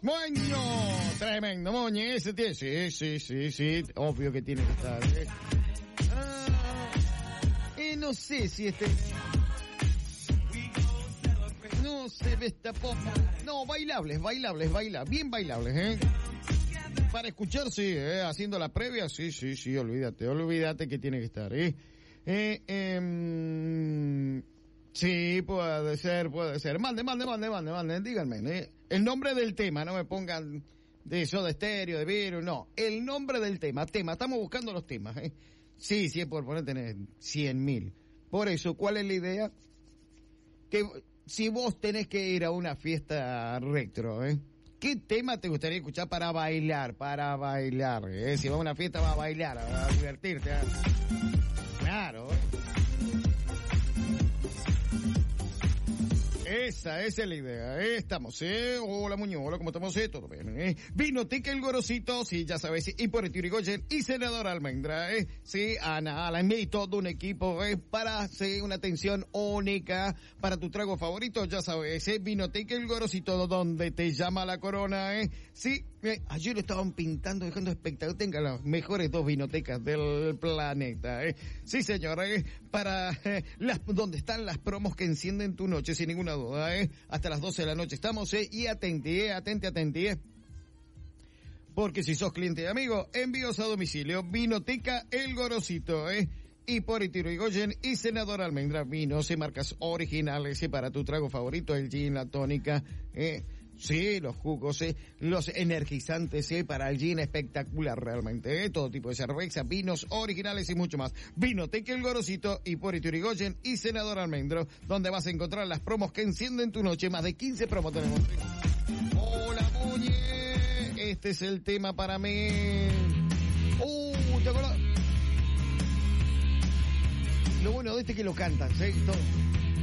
Bueno, tremendo, Moñe, ese tiene, sí, obvio que tiene que estar, no sé si no se ve esta pop, no, bailables, bien bailables, para escuchar, sí, haciendo la previa, sí, olvídate que tiene que estar, sí, puede ser. Mande, díganme, el nombre del tema, no me pongan de eso de estéreo, de virus, no. El nombre del tema, estamos buscando los temas, Sí, es por poner tener 100.000. Por eso, ¿cuál es la idea? Que si vos tenés que ir a una fiesta retro, ¿qué tema te gustaría escuchar para bailar? Si vas a una fiesta vas a bailar, a divertirte, Claro, Esa es la idea, Estamos, hola Muñoz, ¿cómo estamos? Todo bien, Vinoteca El Gorosito, sí, ya sabes, y por Irigoyen y Senador Almendra, sí, Ana, Alan y todo un equipo, para hacer una atención única para tu trago favorito, ya sabes, Vinoteca El Gorosito, donde te llama la corona, sí, ayer lo estaban pintando, dejando espectacular, tenga las mejores 2 vinotecas del planeta, sí señor, para donde están las promos que encienden tu noche, sin ninguna duda, hasta las 12 de la noche estamos, y atenti, porque si sos cliente y amigo, envíos a domicilio, Vinoteca El Gorosito, y por Irigoyen y Senador Almendra, vinos y marcas originales, para tu trago favorito, el gin, la tónica, sí, los jugos, los energizantes, para el gin, espectacular realmente, todo tipo de cerveza, vinos originales y mucho más. Vinoteca El Gorosito y por Irigoyen y Senador Almendro, donde vas a encontrar las promos que encienden tu noche. Más de 15 promos tenemos. Hola, Muñe, este es el tema para mí. ¿Te acordás? Lo bueno de este es que lo cantan, ¿sí? Todo.